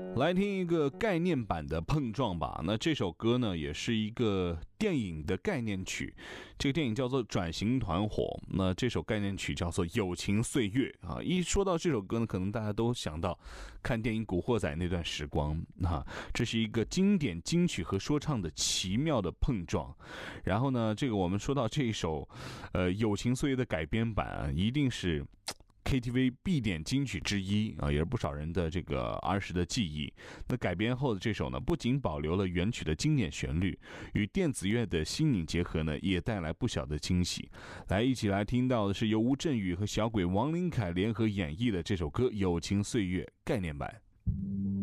来听一个概念版的碰撞吧。那这首歌呢，也是一个电影的概念曲，这个电影叫做《转型团伙》。那这首概念曲叫做《友情岁月》啊。一说到这首歌呢，可能大家都想到看电影《古惑仔》那段时光啊。这是一个经典金曲和说唱的奇妙的碰撞。然后呢，这个我们说到这一首友情岁月的改编版啊，一定是KTV 必点金曲之一啊，也是不少人的这个儿时的记忆。那改编后的这首呢，不仅保留了原曲的经典旋律，与电子乐的新颖结合呢，也带来不小的惊喜。来，一起来听到的是由吴镇宇和小鬼王林凯联合演绎的这首歌《友情岁月》概念版。